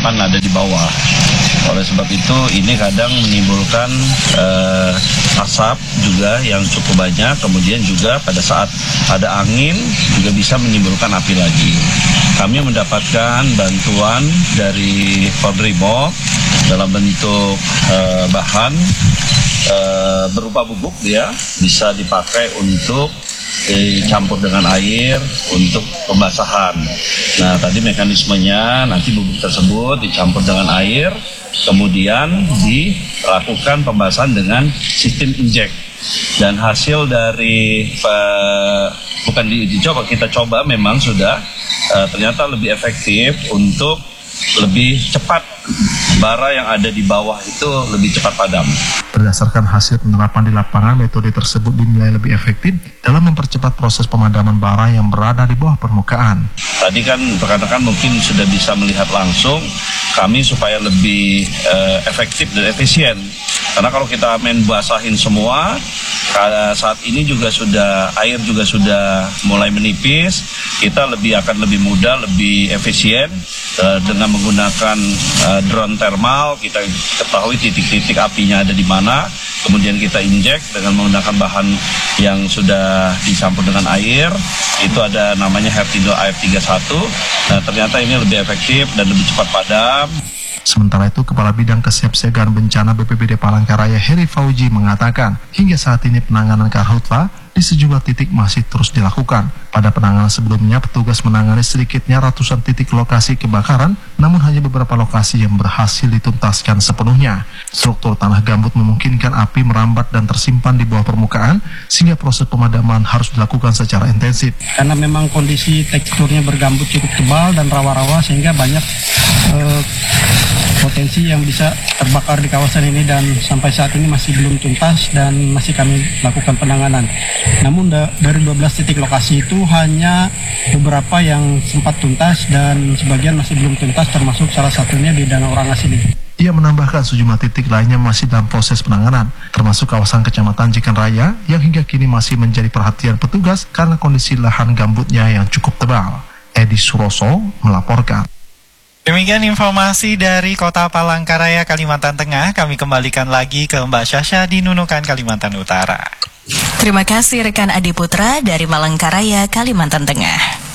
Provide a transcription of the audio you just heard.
endapan ada di bawah. Oleh sebab itu ini kadang menimbulkan asap juga yang cukup banyak, kemudian juga pada saat ada angin juga bisa menimbulkan api lagi. Kami mendapatkan bantuan dari Polbrimob dalam bentuk bahan berupa bubuk, dia bisa dipakai untuk dicampur dengan air untuk pembasahan. Nah, tadi mekanismenya nanti bubuk tersebut dicampur dengan air, kemudian dilakukan pembasahan dengan sistem injek. Dan hasil dari bukan diuji coba, kita coba memang sudah ternyata lebih efektif untuk lebih cepat bara yang ada di bawah itu lebih cepat padam. Berdasarkan hasil penerapan di lapangan, metode tersebut dinilai lebih efektif dalam mempercepat proses pemadaman bara yang berada di bawah permukaan. Tadi kan rekan-rekan mungkin sudah bisa melihat langsung kami supaya lebih efektif dan efisien. Karena kalau kita main basahin semua, saat ini juga air juga sudah mulai menipis, kita akan lebih mudah, lebih efisien dengan menggunakan drone thermal. Kita ketahui titik-titik apinya ada di mana, kemudian kita injek dengan menggunakan bahan yang sudah dicampur dengan air. Itu ada namanya Hertindo AF31. Nah, ternyata ini lebih efektif dan lebih cepat padam. Sementara itu, Kepala Bidang Kesiapsiagaan Bencana BPBD Palangkaraya Heri Fauji mengatakan, hingga saat ini penanganan karhutla di sejumlah titik masih terus dilakukan. Pada penanganan sebelumnya, petugas menangani sedikitnya ratusan titik lokasi kebakaran, namun hanya beberapa lokasi yang berhasil dituntaskan sepenuhnya. Struktur tanah gambut memungkinkan api merambat dan tersimpan di bawah permukaan, sehingga proses pemadaman harus dilakukan secara intensif. Karena memang kondisi teksturnya bergambut cukup tebal dan rawa-rawa, sehingga banyak potensi yang bisa terbakar di kawasan ini, dan sampai saat ini masih belum tuntas dan masih kami lakukan penanganan. Namun dari 12 titik lokasi itu hanya beberapa yang sempat tuntas dan sebagian masih belum tuntas, termasuk salah satunya di Danau Rangas ini. Ia menambahkan sejumlah titik lainnya masih dalam proses penanganan, termasuk kawasan Kecamatan Jikan Raya yang hingga kini masih menjadi perhatian petugas karena kondisi lahan gambutnya yang cukup tebal. Edi Suroso melaporkan. Demikian informasi dari Kota Palangkaraya, Kalimantan Tengah. Kami kembalikan lagi ke Mbak Syasha di Nunukan, Kalimantan Utara. Terima kasih rekan Adi Putra dari Palangkaraya, Kalimantan Tengah.